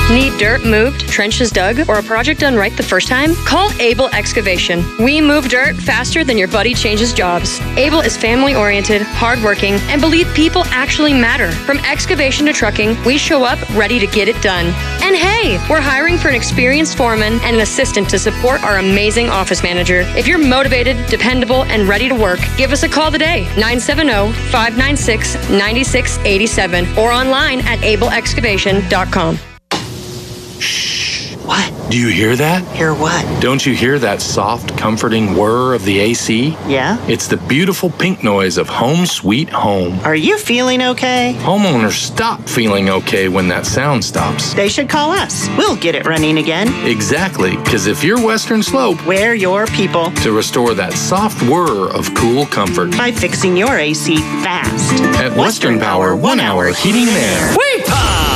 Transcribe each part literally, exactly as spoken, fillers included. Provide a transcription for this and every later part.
Need dirt moved, trenches dug, or a project done right the first time? Call Able Excavation. We move dirt faster than your buddy changes jobs. Able is family-oriented, hardworking, and believe people actually matter. From excavation to trucking, we show up ready to get it done. And hey, we're hiring for an experienced foreman and an assistant to support our amazing office manager. If you're motivated, dependable, and ready to work, give us a call today, nine seven zero, five nine six, nine six eight seven, or online at able excavation dot com. Shh. What? Do you hear that? Hear what? Don't you hear that soft, comforting whir of the A C? Yeah? It's the beautiful pink noise of Home Sweet Home. Are you feeling okay? Homeowners stop feeling okay when that sound stops. They should call us. We'll get it running again. Exactly, because if you're Western Slope, we're your people. To restore that soft whir of cool comfort. By fixing your A C fast. At Western, Western Power, one hour heating and air. Weep!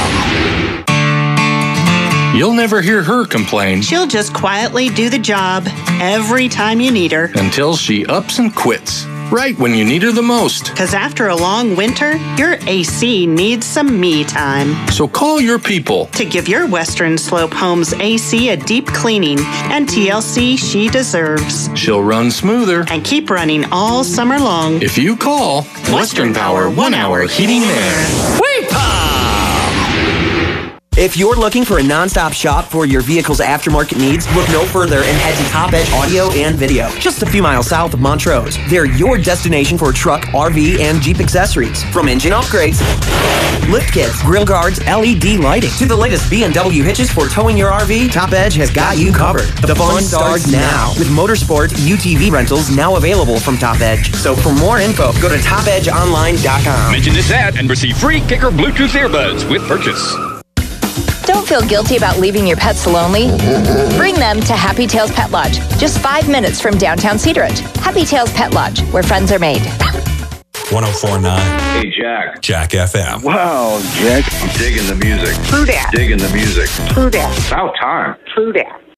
You'll never hear her complain. She'll just quietly do the job every time you need her. Until she ups and quits, right when you need her the most. Because after a long winter, your A C needs some me time. So call your people to give your Western Slope Homes A C a deep cleaning and T L C she deserves. She'll run smoother and keep running all summer long. If you call Western, Western Power, one hour heating and air. Weep! If you're looking for a non-stop shop for your vehicle's aftermarket needs, look no further and head to Top Edge Audio and Video. Just a few miles south of Montrose. They're your destination for truck, R V, and Jeep accessories. From engine upgrades, lift kits, grill guards, L E D lighting, to the latest B M W hitches for towing your R V, Top Edge has got you covered. The fun starts now with Motorsport U T V rentals now available from Top Edge. So for more info, go to top edge online dot com. Mention this ad and receive free Kicker Bluetooth earbuds with purchase. Don't feel guilty about leaving your pets lonely? Bring them to Happy Tails Pet Lodge, just five minutes from downtown Cedarage. Happy Tails Pet Lodge, where friends are made. one oh four point nine Hey, Jack. Jack F M. Wow, Jack. I'm digging the music. True that. Digging the music. True that. About time. True that.